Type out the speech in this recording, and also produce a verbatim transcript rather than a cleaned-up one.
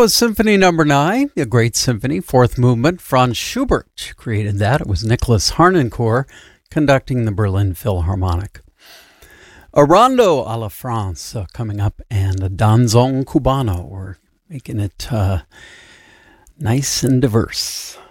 was Symphony Number Nine, a great symphony, fourth movement. Franz Schubert created that. It was Nicholas Harnoncourt conducting the Berlin Philharmonic. A rondo a la France uh, coming up, and a danzón cubano. We're making it uh, nice and diverse.